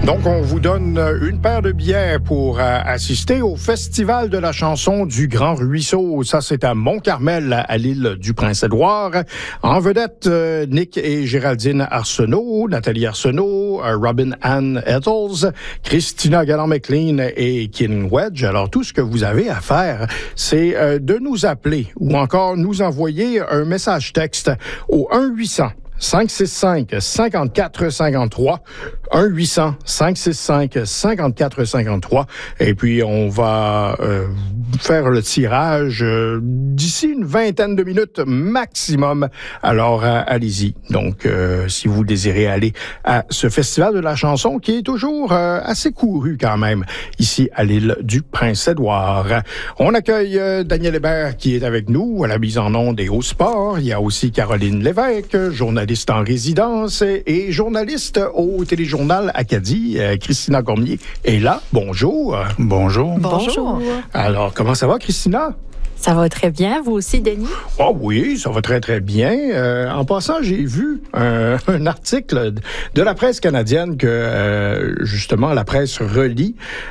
Donc, on vous donne une paire de billets pour assister au Festival de la chanson du Grand Ruisseau. Ça, c'est à Mont-Carmel, à l'île du Prince-Édouard. En vedette, Nick et Géraldine Arsenault, Nathalie Arsenault, Robin Ann Ettles, Christina Galland-McLean et Kin Wedge. Alors, tout ce que vous avez à faire, c'est de nous appeler ou encore nous envoyer un message texte au 1-800-565-5453, 1-800-565-5453. Et puis, on va faire le tirage d'ici une vingtaine de minutes maximum. Alors, allez-y. Donc, si vous désirez aller à ce festival de la chanson qui est toujours assez couru quand même, ici à l'île du Prince-Édouard. On accueille Daniel Hébert qui est avec nous à la mise en onde et au sport. Il y a aussi Caroline Lévesque, journaliste en résidence et journaliste au téléjournal Acadie. Christina Cormier est là. Bonjour. Bonjour. Bonjour. Alors, comment ça va, Christina? Ça va très bien. Vous aussi, Denis? Oh oui, ça va très, très bien. En passant, j'ai vu un article de la presse canadienne que, justement, la presse relit